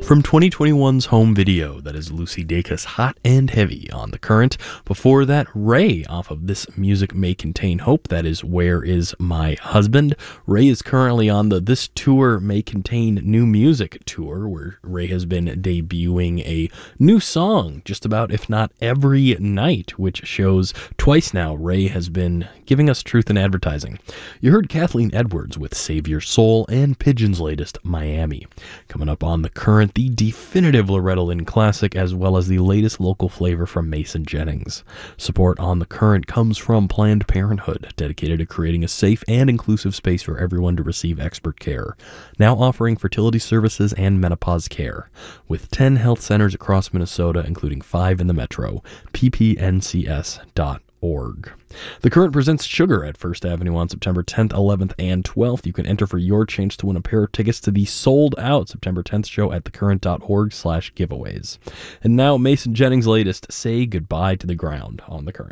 From 2021's home video, that is Lucy Dacus' Hot and Heavy on The Current. Before that, Ray off of This Music May Contain Hope, that is Where Is My Husband. Ray is currently on the This Tour May Contain New Music tour, where Ray has been debuting a new song just about, if not every night, which shows twice now Ray has been giving us truth in advertising. You heard Kathleen Edwards with Save Your Soul and Pigeon's latest Miami. Coming up on The Current, the definitive Loretta Lynn classic, as well as the latest local flavor from Mason Jennings. Support on The Current comes from Planned Parenthood, dedicated to creating a safe and inclusive space for everyone to receive expert care. Now offering fertility services and menopause care, with 10 health centers across Minnesota, including 5 in the metro. ppncs.org. The Current presents Sugar at First Avenue on September 10th, 11th, and 12th. You can enter for your chance to win a pair of tickets to the sold-out September 10th show at thecurrent.org/giveaways. And now, Mason Jennings' latest, Say Goodbye to the Ground on The Current.